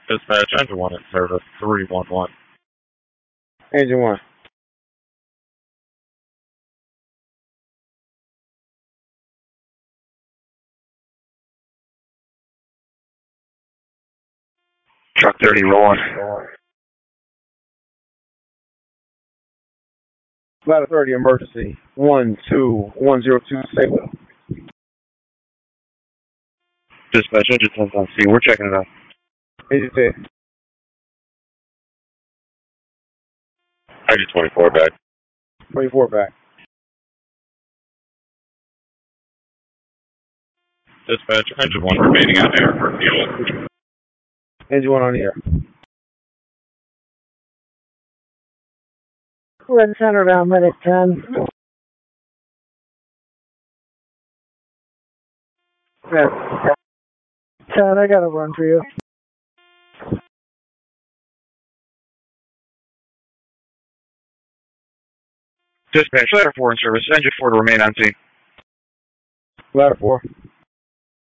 Dispatch, engine 1 in service, 311. Engine 1. Truck 30 rolling. Ladder 30 emergency. 12102 Sailor. Dispatch, engine 10's on scene. We're checking it out. Engine 10. Engine 24 back. 24 back. Dispatch, engine 1 remaining on air for fuel. Engine 1 on the air. Red center down, minute 10. Yeah. 10, I got a run for you. Dispatch, ladder 4 in service. Engine 4 to remain on scene. Ladder 4.